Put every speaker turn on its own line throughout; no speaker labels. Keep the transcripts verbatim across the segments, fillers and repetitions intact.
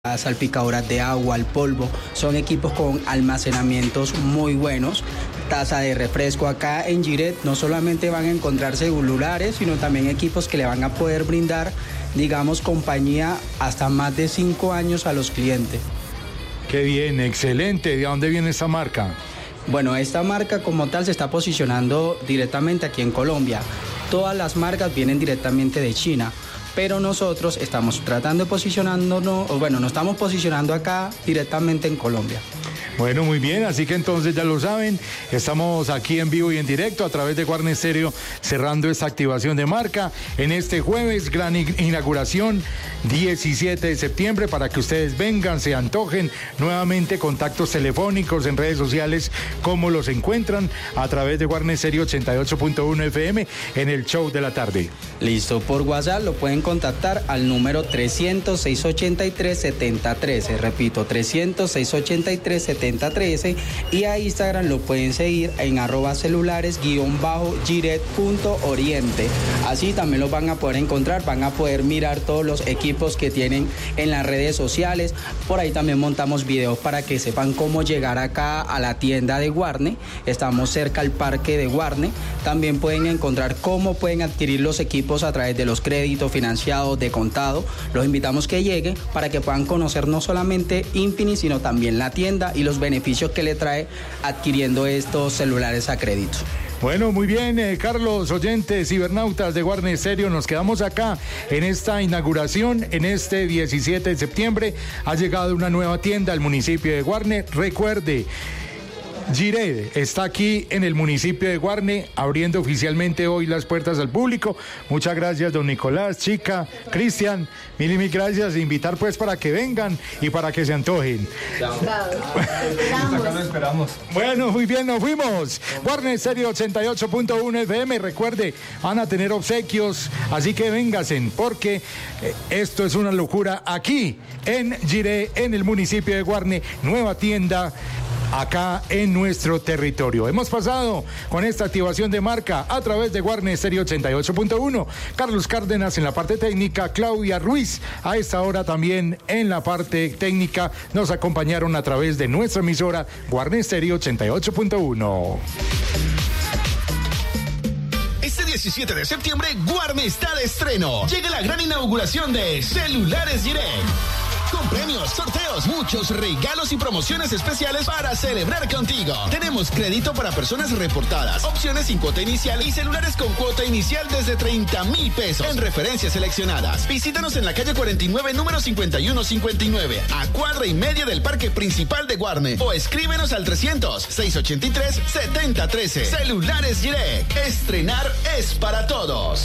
salpicadoras de agua, al polvo, son equipos con almacenamientos muy buenos, taza de refresco. Acá en Giret no solamente van a encontrar celulares, sino también equipos que le van a poder brindar, digamos, compañía hasta más de cinco años a los clientes.
Qué bien, excelente. ¿De dónde viene esta marca?
Bueno, esta marca como tal se está posicionando directamente aquí en Colombia. Todas las marcas vienen directamente de China, pero nosotros estamos tratando de posicionándonos, o bueno, nos estamos posicionando acá directamente en Colombia.
Bueno, muy bien, así que entonces ya lo saben, estamos aquí en vivo y en directo a través de Guarne Stereo cerrando esta activación de marca en este jueves, gran inauguración, diecisiete de septiembre, para que ustedes vengan, se antojen nuevamente, contactos telefónicos en redes sociales, cómo los encuentran a través de Guarne Stereo ochenta y ocho punto uno F M en el show de la tarde.
Listo, por WhatsApp lo pueden contactar al número trescientos, seiscientos ochenta y tres, setenta trece, repito, trescientos, seiscientos ochenta y tres, setenta trece, y a Instagram lo pueden seguir en arroba celulares guión bajo giret punto oriente. Así también los van a poder encontrar, van a poder mirar todos los equipos que tienen en las redes sociales. Por ahí también montamos videos para que sepan cómo llegar acá a la tienda de Guarne. Estamos cerca al parque de Guarne. También pueden encontrar cómo pueden adquirir los equipos a través de los créditos financiados de contado. Los invitamos que lleguen para que puedan conocer no solamente Infinix, sino también la tienda y los beneficios que le trae adquiriendo estos celulares a crédito.
Bueno, muy bien, eh, Carlos, oyentes, cibernautas de Guarne Stereo, nos quedamos acá en esta inauguración, en este diecisiete de septiembre. Ha llegado una nueva tienda al municipio de Guarne. Recuerde, Giret está aquí en el municipio de Guarne, abriendo oficialmente hoy las puertas al público. Muchas gracias, don Nicolás, Chica, Cristian, mil y mil gracias. Invitar pues para que vengan y para que se antojen.
Acá lo esperamos.
Bueno, muy bien, nos fuimos. Guarne Stereo ochenta y ocho punto uno F M, recuerde, van a tener obsequios, así que véngasen, porque eh, esto es una locura aquí en Giret, en el municipio de Guarne, nueva tienda acá en nuestro territorio. Hemos pasado con esta activación de marca a través de Guarne Stereo ochenta y ocho punto uno. Carlos Cárdenas en la parte técnica, Claudia Ruiz a esta hora también en la parte técnica nos acompañaron a través de nuestra emisora Guarne Stereo ochenta y ocho punto uno.
Este diecisiete de septiembre, Guarne está de estreno. Llega la gran inauguración de Celulares Giret. Con premios, sorteos, muchos regalos y promociones especiales para celebrar contigo. Tenemos crédito para personas reportadas, opciones sin cuota inicial y celulares con cuota inicial desde treinta mil pesos en referencias seleccionadas. Visítanos en la calle cuarenta y nueve, número cincuenta y uno cincuenta y nueve, a cuadra y media del parque principal de Guarne. O escríbenos al trescientos, seiscientos ochenta y tres, setenta trece. Celulares Giret. Estrenar es para todos.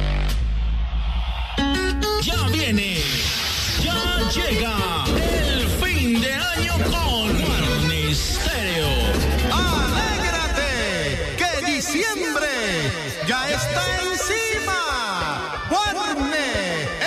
Ya viene. Ya llega el fin de año con Guarne Stereo.
¡Alégrate! ¡Que diciembre ya está encima!